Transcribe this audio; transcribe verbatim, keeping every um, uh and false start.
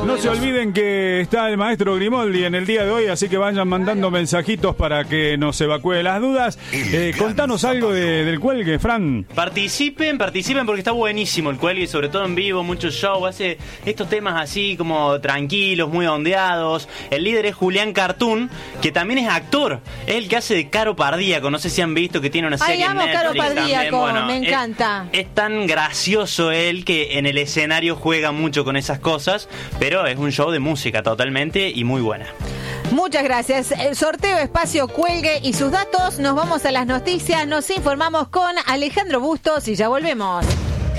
No se olviden que está el maestro Grimoldi en el día de hoy, así que vayan mandando mensajitos para que nos evacúe las dudas. Eh, contanos algo de, del cuelgue, Fran. Participen, participen porque está buenísimo el cuelgue, sobre todo en vivo, muchos shows, hace estos temas así como tranquilos, muy ondeados. El líder es Julián Cartoon, que también es actor, es el que hace de Caro Pardíaco, no sé si han visto que tiene una serie Ay, amo en Netflix Caro Pardíaco, también. Bueno, me encanta. Es, es tan gracioso él que en el escenario juega mucho con esas cosas, pero es un show de música totalmente y muy buena. Muchas gracias. El sorteo Espacio Cuelgue y sus datos. Nos vamos a las noticias, nos informamos con Alejandro Bustos y ya volvemos.